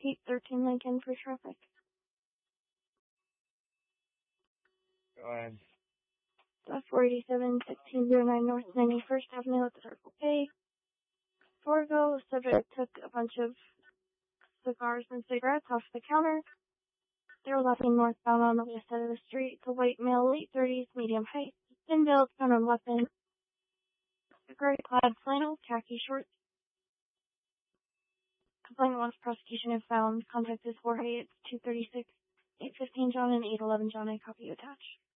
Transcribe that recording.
813 Lincoln for traffic. Go ahead. 487 1609 North 91st Avenue at the Circle K. Forgo, subject took a bunch of cigars and cigarettes off the counter. They were walking northbound on the west side of the street. The white male, late 30s, medium height, thin build, found on weapon. A gray-clad flannel, khaki shorts. Complainant wants prosecution if found. Contact is Jorge. It's 236, 815 John and 811 John. I copy you attached.